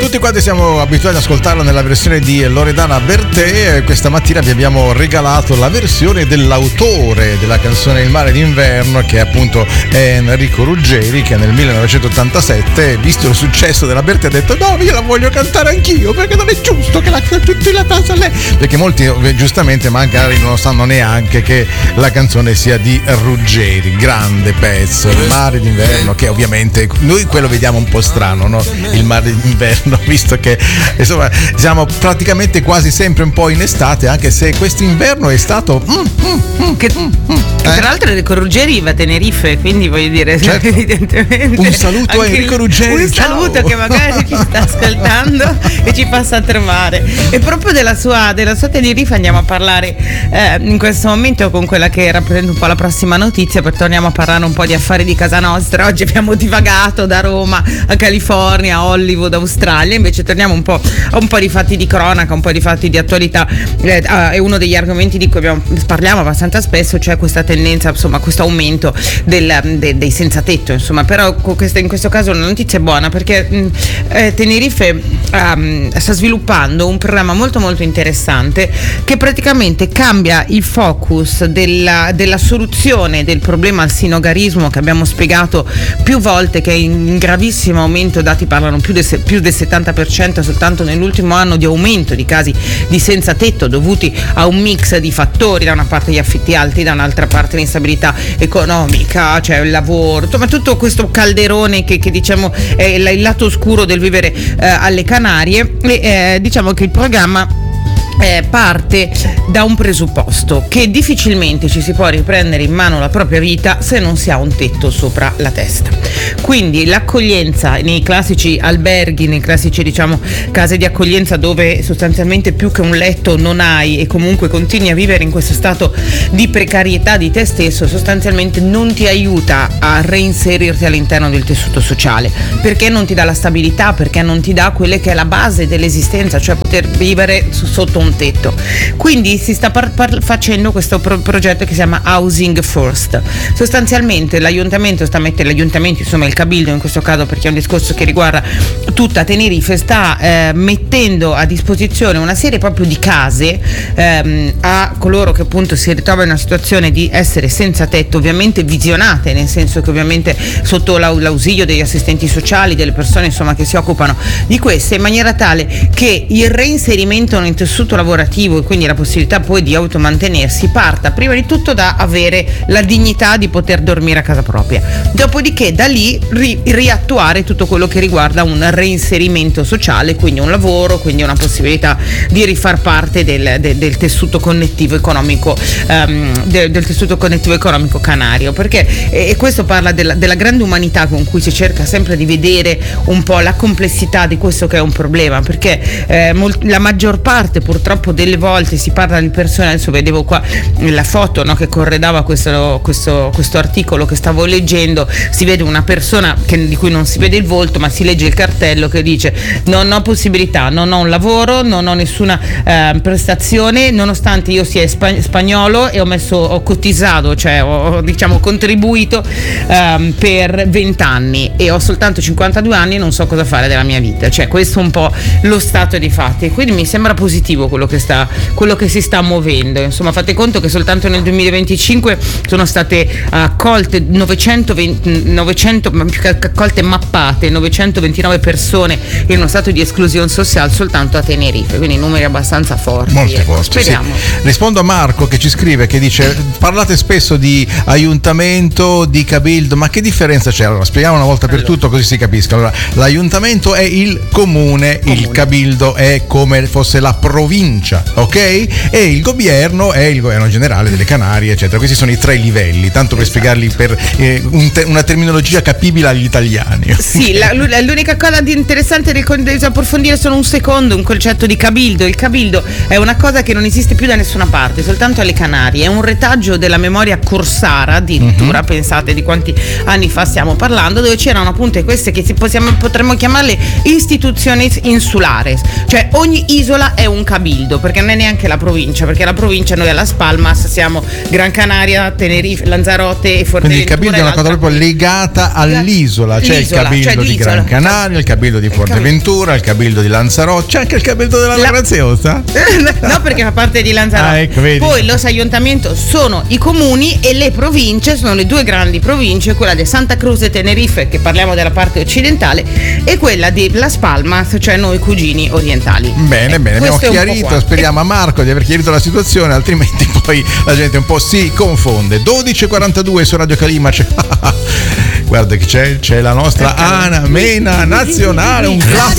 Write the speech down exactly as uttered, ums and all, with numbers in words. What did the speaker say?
Tutti quanti siamo abituati ad ascoltarla nella versione di Loredana Bertè. Questa mattina vi abbiamo regalato la versione dell'autore della canzone Il mare d'inverno, che è appunto Enrico Ruggeri, che nel millenovecentottantasette, visto il successo della Bertè, ha detto no, io la voglio cantare anch'io, perché non è giusto che la tutti la passa lei, perché molti giustamente magari non sanno neanche che la canzone sia di Ruggeri. Grande pezzo, Il mare d'inverno, che ovviamente noi quello vediamo un po' strano, no? Il mare d'inverno, visto che insomma siamo praticamente quasi sempre un po' in estate, anche se quest'inverno è stato mm, mm, mm, che, mm, mm, che eh? Tra l'altro Enrico Ruggeri va a Tenerife, quindi voglio dire, certo. Evidentemente un saluto a Enrico Ruggeri, un ciao. saluto che magari ci sta ascoltando e ci passa a trovare. E proprio della sua, della sua Tenerife andiamo a parlare eh, in questo momento con quella che rappresenta un po' la prossima notizia, perché torniamo a parlare un po' di affari di casa nostra. Oggi abbiamo divagato da Roma a California, a Hollywood, Australia, invece torniamo un po' a un po' di fatti di cronaca, un po' di fatti di attualità. Eh, è uno degli argomenti di cui abbiamo, parliamo abbastanza spesso, cioè questa tendenza, insomma, questo aumento del, de, dei senza tetto, insomma. Però questa, in questo caso una notizia buona, perché mh, eh, Tenerife um, sta sviluppando un programma molto molto interessante che praticamente cambia il focus della, della soluzione del problema al sinogarismo, che abbiamo spiegato più volte che è in gravissimo aumento. Dati parlano più del, più del settanta per cento soltanto nell'ultimo anno di aumento di casi di senza tetto, dovuti a un mix di fattori, da una parte gli affitti alti, da un'altra parte l'instabilità economica, cioè il lavoro, ma tutto questo calderone che, che diciamo è il lato oscuro del vivere eh, alle Canarie. E eh, diciamo che il programma Eh, parte da un presupposto, che difficilmente ci si può riprendere in mano la propria vita se non si ha un tetto sopra la testa. Quindi l'accoglienza nei classici alberghi, nei classici diciamo case di accoglienza, dove sostanzialmente più che un letto non hai e comunque continui a vivere in questo stato di precarietà di te stesso, sostanzialmente non ti aiuta a reinserirti all'interno del tessuto sociale, perché non ti dà la stabilità, perché non ti dà quelle che è la base dell'esistenza, cioè poter vivere sotto un tetto. Quindi si sta par- par- facendo questo pro- progetto che si chiama Housing First. Sostanzialmente l'aiutamento sta mettendo l'aiutamento, insomma il Cabildo in questo caso, perché è un discorso che riguarda tutta Tenerife, sta eh, mettendo a disposizione una serie proprio di case ehm, a coloro che appunto si ritrovano in una situazione di essere senza tetto, ovviamente visionate, nel senso che ovviamente sotto l'au- l'ausilio degli assistenti sociali, delle persone insomma che si occupano di queste, in maniera tale che il reinserimento nel tessuto lavorativo e quindi la possibilità poi di automantenersi parta prima di tutto da avere la dignità di poter dormire a casa propria, dopodiché da lì ri- riattuare tutto quello che riguarda un reinserimento sociale, quindi un lavoro, quindi una possibilità di rifar parte del, del, del tessuto connettivo economico um, del, del tessuto connettivo economico canario, perché e questo parla della, della grande umanità con cui si cerca sempre di vedere un po' la complessità di questo che è un problema, perché eh, molt- la maggior parte purtroppo delle volte si parla di persone, adesso vedevo qua la foto, no, che corredava questo, questo, questo articolo che stavo leggendo, si vede una persona che, di cui non si vede il volto, ma si legge il cartello che dice non ho possibilità, non ho un lavoro, non ho nessuna eh, prestazione, nonostante io sia spa- spagnolo e ho messo, ho cotizzato, cioè ho diciamo contribuito eh, per venti anni e ho soltanto cinquantadue anni e non so cosa fare della mia vita, cioè questo è un po' lo stato dei fatti, quindi mi sembra positivo quello che sta quello che si sta muovendo. Insomma, fate conto che soltanto nel duemilaventicinque sono state accolte novecentoventi, novecento, più che accolte mappate novecentoventinove persone in uno stato di esclusione sociale soltanto a Tenerife, quindi numeri abbastanza forti. Molto ecco, forti, speriamo. Sì. Rispondo a Marco che ci scrive, che dice parlate spesso di aiutamento, di cabildo, ma che differenza c'è? Allora spieghiamo una volta per allora. tutto così si capisca. Allora, l'aiutamento è il comune, comune, il cabildo è come fosse la provincia, ok? E il governo è il governo generale delle Canarie, eccetera. Questi sono i tre livelli, tanto per esatto. spiegarli per eh, un te- una terminologia capibile agli italiani. Sì, la, l'unica cosa di interessante di approfondire sono un secondo un concetto di cabildo. Il cabildo è una cosa che non esiste più da nessuna parte, soltanto alle Canarie, è un retaggio della memoria corsara addirittura, mm-hmm. pensate di quanti anni fa stiamo parlando, dove c'erano appunto queste che si possiamo, potremmo chiamarle istituzioni insulari, cioè ogni isola è un cabildo. cabildo, perché non è neanche la provincia, perché la provincia noi alla Spalmas siamo Gran Canaria, Tenerife, Lanzarote e Forteventura. Quindi il cabildo è una cosa proprio legata all'isola, c'è il cabildo cioè di Gran Canaria, il cabildo di Forteventura, il cabildo di Lanzarote, c'è anche il cabildo della la... Graziosa? No, perché fa parte di Lanzarote. Ah, ecco, vedi. Poi lo Ayuntamiento sono i comuni e le province sono le due grandi province, quella di Santa Cruz e Tenerife, che parliamo della parte occidentale, e quella di Las Palmas, cioè noi cugini orientali. Bene, eh, bene, abbiamo chiarito, speriamo a Marco di aver chiarito la situazione, altrimenti poi la gente un po' si confonde. dodici e quarantadue su Radio Calima c'è guarda che c'è, c'è la nostra Ana Mena nazionale, un classico.